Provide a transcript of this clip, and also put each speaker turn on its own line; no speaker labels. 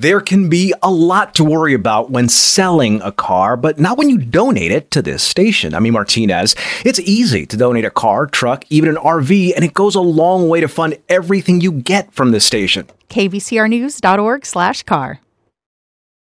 There can be a lot to worry about when selling a car, but not when you donate it to this station. I'm Martinez. It's easy to donate a car, truck, even an RV, and it goes a long way to fund everything you get from this station.
kvcrnews.org/car.